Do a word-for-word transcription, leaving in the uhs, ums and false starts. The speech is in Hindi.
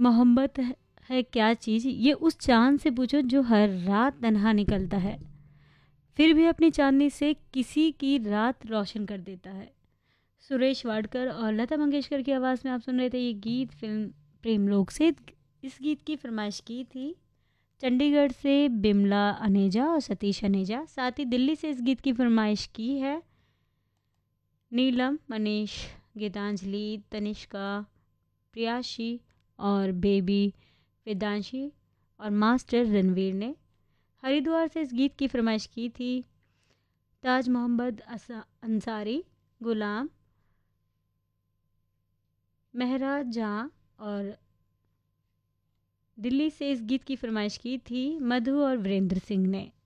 मोहब्बत है है क्या चीज़, ये उस चाँद से पूछो जो हर रात तन्हा निकलता है, फिर भी अपनी चांदनी से किसी की रात रोशन कर देता है। सुरेश वाडकर और लता मंगेशकर की आवाज़ में आप सुन रहे थे ये गीत फिल्म प्रेमलोक से। इस गीत की फरमाइश की थी चंडीगढ़ से बिमला अनेजा और सतीश अनेजा। साथ ही दिल्ली से इस गीत की फरमाइश की है नीलम, मनीष, गीतांजलि, तनिष्का, प्रियाशी और बेबी वेदांशी और मास्टर रणवीर ने। हरिद्वार से इस गीत की फरमाइश की थी ताज मोहम्मद असा- अंसारी, गुलाम, महराज जहाँ और दिल्ली से इस गीत की फरमाइश की थी मधु और वीरेंद्र सिंह ने।